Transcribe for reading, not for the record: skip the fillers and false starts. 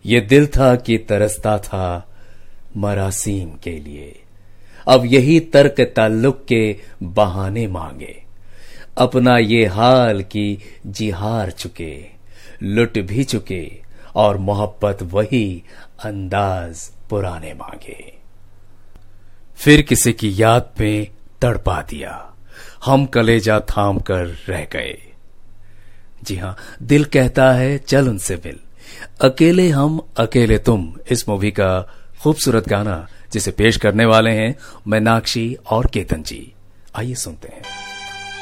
ये दिल था कि तरसता था मरासीम के लिए, अब यही तर्क ताल्लुक के बहाने मांगे। अपना ये हाल की जिहार चुके, लुट भी चुके, और मोहब्बत वही अंदाज पुराने मांगे। फिर किसी की याद में तड़पा दिया, हम कलेजा थाम कर रह गए। जी हां, दिल कहता है चल उनसे मिल, अकेले हम अकेले तुम, इस मूवी का खूबसूरत गाना जिसे पेश करने वाले हैं मीनाक्षी और केतन जी। आइए सुनते हैं।